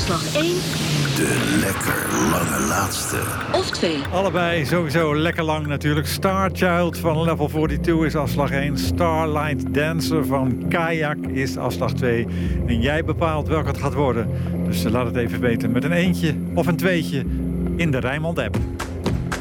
afslag 1. De lekker lange laatste. Of 2. Allebei sowieso lekker lang natuurlijk. Star Child van Level 42 is afslag 1. Starlight Dancer van Kayak is afslag 2. En jij bepaalt welke het gaat worden. Dus laat het even weten met een eentje of een tweetje in de Rijnmond app.